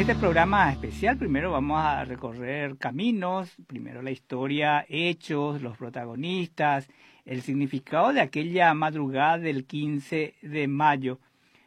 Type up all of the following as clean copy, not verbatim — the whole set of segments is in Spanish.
este programa especial, primero vamos a recorrer caminos, primero la historia, hechos, los protagonistas, el significado de aquella madrugada del 15 de mayo.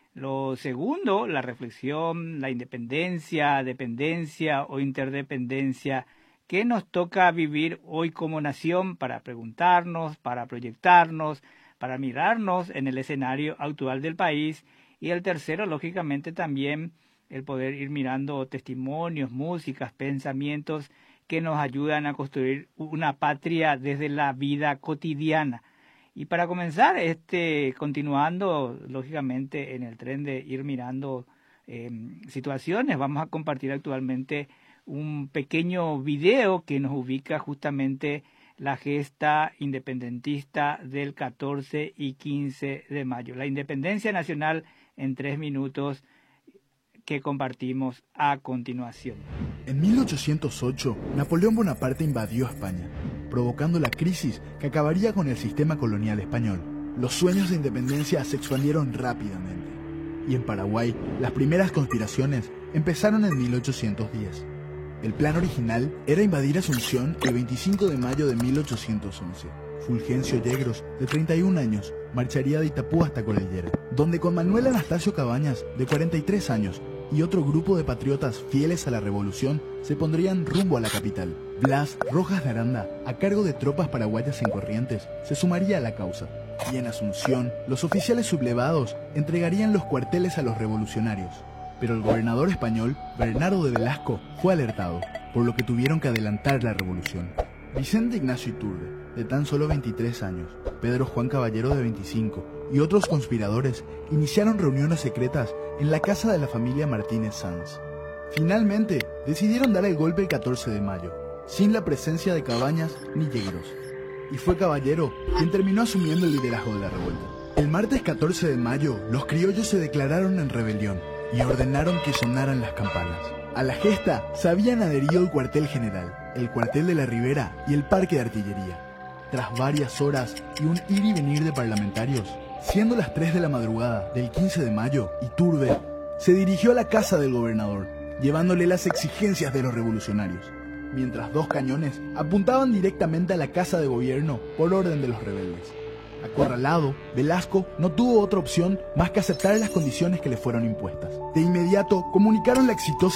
Lo segundo, la reflexión, la independencia, dependencia o interdependencia que nos toca vivir hoy como nación para preguntarnos, para proyectarnos, para mirarnos en el escenario actual del país. Y el tercero, lógicamente, también el poder ir mirando testimonios, músicas, pensamientos que nos ayudan a construir una patria desde la vida cotidiana. Y para comenzar, continuando lógicamente en el tren de ir mirando situaciones, vamos a compartir actualmente un pequeño video que nos ubica justamente la gesta independentista del 14 y 15 de mayo. La independencia nacional en 3 minutos que compartimos a continuación. En 1808, Napoleón Bonaparte invadió España, provocando la crisis que acabaría con el sistema colonial español. Los sueños de independencia se expandieron rápidamente, y en Paraguay las primeras conspiraciones empezaron en 1810. El plan original era invadir Asunción el 25 de mayo de 1811. Fulgencio Yegros, de 31 años, marcharía de Itapú hasta Cordillera, donde con Manuel Anastasio Cabañas, de 43 años, y otro grupo de patriotas fieles a la revolución se pondrían rumbo a la capital. Blas Rojas de Aranda, a cargo de tropas paraguayas en Corrientes, se sumaría a la causa. Y en Asunción, los oficiales sublevados entregarían los cuarteles a los revolucionarios. Pero el gobernador español, Bernardo de Velasco, fue alertado, por lo que tuvieron que adelantar la revolución. Vicente Ignacio Iturbe, de tan solo 23 años, Pedro Juan Caballero, de 25, y otros conspiradores iniciaron reuniones secretas en la casa de la familia Martínez Sanz. Finalmente, decidieron dar el golpe el 14 de mayo, sin la presencia de Cabañas ni Yegros. Y fue Caballero quien terminó asumiendo el liderazgo de la revuelta. El martes 14 de mayo, los criollos se declararon en rebelión y ordenaron que sonaran las campanas. A la gesta se habían adherido el cuartel general, el cuartel de la Ribera y el parque de artillería. Tras varias horas y un ir y venir de parlamentarios, siendo las 3 de la madrugada del 15 de mayo, Iturbe se dirigió a la casa del gobernador, llevándole las exigencias de los revolucionarios, mientras 2 cañones apuntaban directamente a la casa de gobierno por orden de los rebeldes. Acorralado, Velasco no tuvo otra opción más que aceptar las condiciones que le fueron impuestas. De inmediato comunicaron la exitosa